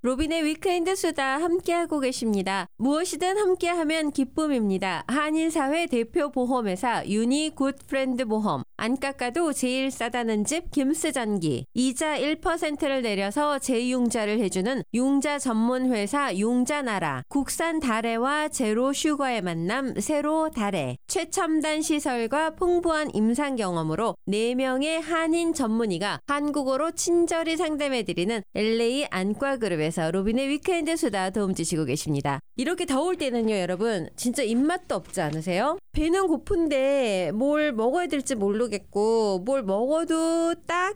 로빈의 위크엔드 수다 함께하고 계십니다. 무엇이든 함께하면 기쁨입니다. 한인사회 대표 보험회사 유니 굿프렌드 보험. 안 깎아도 제일 싸다는 집 김스전기. 이자 1%를 내려서 재융자를 해주는 융자 전문 회사 융자나라. 국산 다래와 제로 슈거의 만남 세로 다래. 최첨단 시설과 풍부한 임상 경험으로 4명의 한인 전문의가 한국어로 친절히 상담해드리는 LA 안과그룹에서 로빈의 위크엔드 수다 도움 주시고 계십니다. 이렇게 더울 때는요, 여러분 진짜 입맛도 없지 않으세요? 배는 고픈데 뭘 먹어야 될지 모르겠고 뭘 먹어도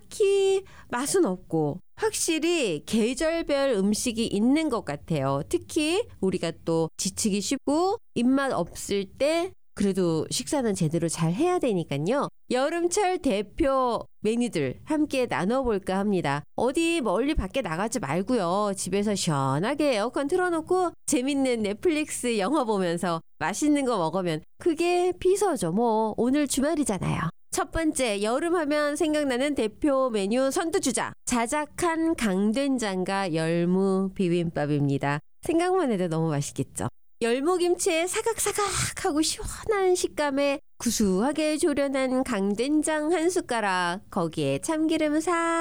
딱히 맛은 없고 확실히 계절별 음식이 있는 것 같아요. 특히 우리가 또 지치기 쉽고 입맛 없을 때 그래도 식사는 제대로 잘 해야 되니까요. 여름철 대표 메뉴들 함께 나눠볼까 합니다. 어디 멀리 밖에 나가지 말고요. 집에서 시원하게 에어컨 틀어놓고 재밌는 넷플릭스 영화 보면서 맛있는 거 먹으면 그게 비서죠. 뭐 오늘 주말이잖아요. 첫 번째, 여름하면 생각나는 대표 메뉴 선두주자. 자작한 강된장과 열무 비빔밥입니다. 생각만 해도 너무 맛있겠죠. 열무김치의 사각사각하고 시원한 식감에 구수하게 조련한 강된장 한 숟가락, 거기에 참기름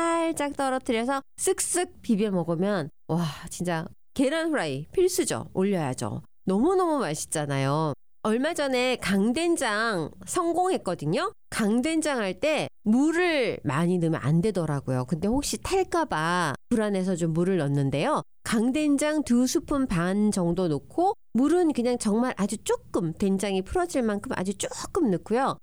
살짝 떨어뜨려서 쓱쓱 비벼 먹으면 와, 진짜 계란 후라이 필수죠. 올려야죠. 너무너무 맛있잖아요. 얼마 전에 강된장 성공했거든요. 강된장 할 때 물을 많이 넣으면 안 되더라고요. 근데 혹시 탈까봐 불안해서 좀 물을 넣었는데요. 강된장 2스푼 반 정도 넣고 물은 그냥 정말 아주 조금, 된장이 풀어질 만큼 아주 조금 넣고요.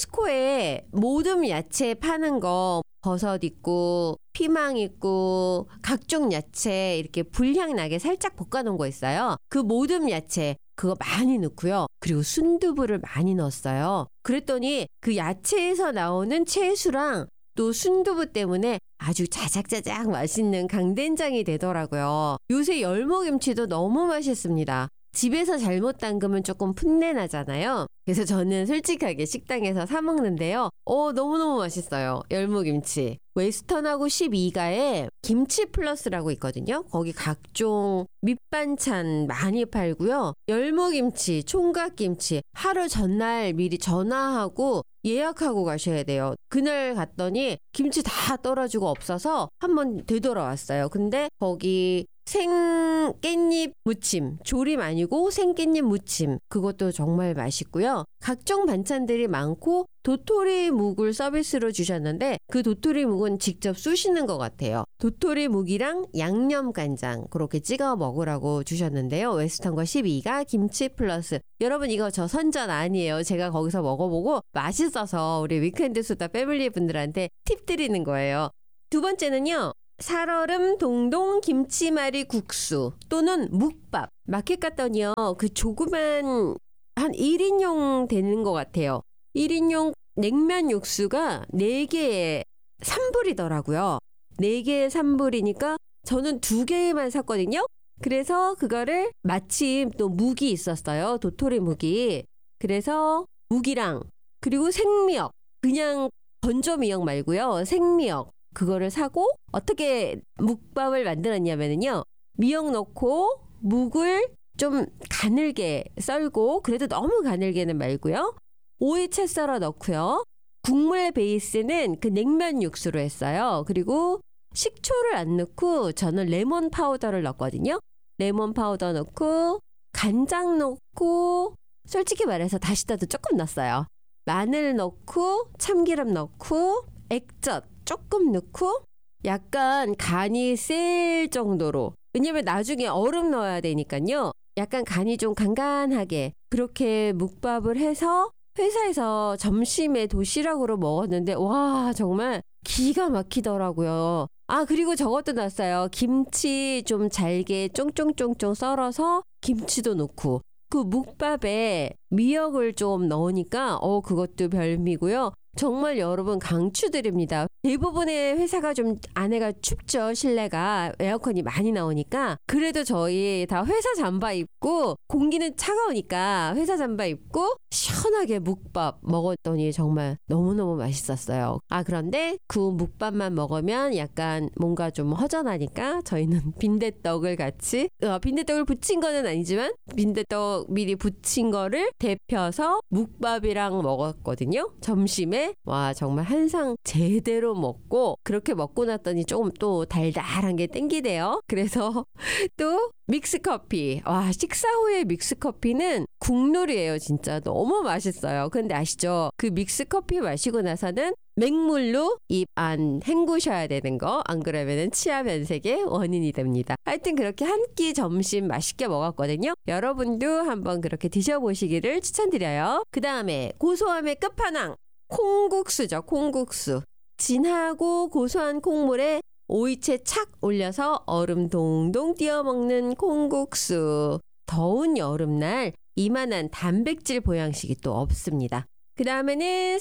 코스코에 모듬 야채 파는 거 버섯 있고 피망 있고 각종 야채 이렇게 불향 나게 살짝 볶아놓은 거 있어요. 그 모듬 야채 그거 많이 넣고요. 그리고 순두부를 많이 넣었어요. 그랬더니 그 야채에서 나오는 채수랑 또 순두부 때문에 아주 자작자작 맛있는 강된장이 되더라고요. 요새 열무김치도 너무 맛있습니다. 집에서 잘못 담그면 조금 풋내 나잖아요. 그래서 저는 솔직하게 식당에서 사 먹는데요. 너무너무 맛있어요. 열무김치. 웨스턴하고 12가에 김치 플러스라고 있거든요. 거기 각종 밑반찬 많이 팔고요. 열무김치, 총각김치 하루 전날 미리 전화하고 예약하고 가셔야 돼요. 그날 갔더니 김치 다 떨어지고 없어서 한번 되돌아왔어요. 근데 거기 생깻잎 무침, 조림 아니고 생깻잎 무침, 그것도 정말 맛있고요. 각종 반찬들이 많고 도토리 묵을 서비스로 주셨는데 그 도토리 묵은 직접 쑤시는 것 같아요. 도토리 묵이랑 양념 간장 그렇게 찍어 먹으라고 주셨는데요. 웨스턴과 12가 김치 플러스. 여러분 이거 저 선전 아니에요. 제가 거기서 먹어보고 맛있어서 우리 위크엔드 수다 패밀리 분들한테 팁 드리는 거예요. 두 번째는요. 살얼음 동동 김치말이 국수 또는 묵밥. 마켓 갔더니요. 그 조그만 한 1인용 되는 것 같아요. 1인용 냉면 육수가 4개에 3불이더라고요. 4개에 3불이니까 저는 2개만 샀거든요. 그래서 그거를 마침 또 묵이 있었어요. 도토리 묵이. 그래서 묵이랑 그리고 생미역. 그냥 건조미역 말고요. 생미역. 그거를 사고 어떻게 묵밥을 만들었냐면요. 미역 넣고 묵을 좀 가늘게 썰고 그래도 너무 가늘게는 말고요. 오이 채 썰어 넣고요. 국물 베이스는 그 냉면 육수로 했어요. 그리고 식초를 안 넣고 저는 레몬 파우더를 넣었거든요. 레몬 파우더 넣고 간장 넣고 솔직히 말해서 다시다도 조금 넣었어요. 마늘 넣고 참기름 넣고 액젓 조금 넣고 약간 간이 셀 정도로, 왜냐면 나중에 얼음 넣어야 되니까요. 약간 간이 좀 간간하게 그렇게 묵밥을 해서 회사에서 점심에 도시락으로 먹었는데 와 정말 기가 막히더라고요. 그리고 저것도 넣었어요. 김치 좀 잘게 쫑쫑쫑쫑 썰어서 김치도 넣고 그 묵밥에 미역을 좀 넣으니까 그것도 별미고요. 정말 여러분 강추드립니다. 대부분의 회사가 좀 안에가 춥죠. 실내가 에어컨이 많이 나오니까. 그래도 저희 다 회사 잠바 입고 공기는 차가우니까 회사 잠바 입고 시원하게 묵밥 먹었더니 정말 너무너무 맛있었어요. 그런데 그 묵밥만 먹으면 약간 뭔가 좀 허전하니까 저희는 빈대떡을 같이 빈대떡을 부친 거는 아니지만 빈대떡 미리 부친 거를 데펴서 묵밥이랑 먹었거든요. 점심에 와 정말 한상 제대로 먹고 그렇게 먹고 났더니 조금 또 달달한 게 땡기대요. 그래서 또 믹스커피. 와 식사 후에 믹스커피는 국룰이에요. 진짜 너무 맛있어요. 근데 아시죠? 그 믹스커피 마시고 나서는 맹물로 입 안 헹구셔야 되는 거. 안 그러면은 치아 변색의 원인이 됩니다. 하여튼 그렇게 한 끼 점심 맛있게 먹었거든요. 여러분도 한번 그렇게 드셔보시기를 추천드려요. 그 다음에 고소함의 끝판왕. 콩국수죠. 콩국수. 진하고 고소한 콩물에 오이채 착 올려서 얼음 동동 띄워 먹는 콩국수. 더운 여름날 이만한 단백질 보양식이 또 없습니다. 그 다음에는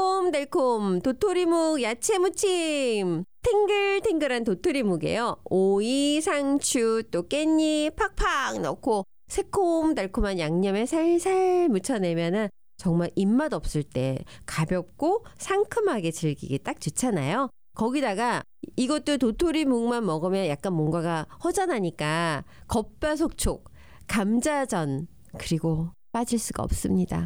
새콤달콤 도토리묵 야채 무침. 탱글탱글한 도토리묵이에요. 오이, 상추, 또 깻잎 팍팍 넣고 새콤달콤한 양념에 살살 묻혀내면은 정말 입맛 없을 때 가볍고 상큼하게 즐기기 딱 좋잖아요. 거기다가 이것도 도토리묵만 먹으면 약간 뭔가가 허전하니까 겉바속촉, 감자전 그리고 빠질 수가 없습니다.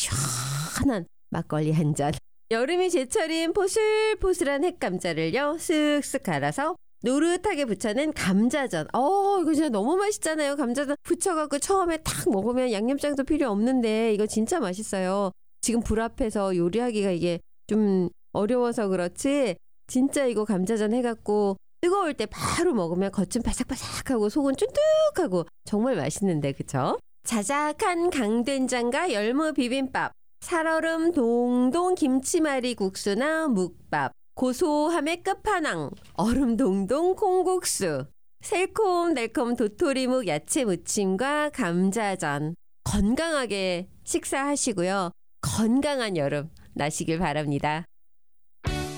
시원한 막걸리 한 잔. 여름이 제철인 포슬포슬한 햇감자를요 쓱쓱 갈아서 노릇하게 부쳐낸 감자전. 이거 진짜 너무 맛있잖아요. 감자전 부쳐갖고 처음에 딱 먹으면 양념장도 필요 없는데 이거 진짜 맛있어요. 지금 불 앞에서 요리하기가 이게 좀 어려워서 그렇지 진짜 이거 감자전 해갖고 뜨거울 때 바로 먹으면 겉은 바삭바삭하고 속은 쫀득하고 정말 맛있는데 그쵸? 자작한 강된장과 열무 비빔밥, 살얼음 동동 김치말이 국수나 묵밥, 고소함의 끝판왕 얼음 동동 콩국수, 새콤달콤 도토리묵 야채 무침과 감자전. 건강하게 식사하시고요. 건강한 여름 나시길 바랍니다.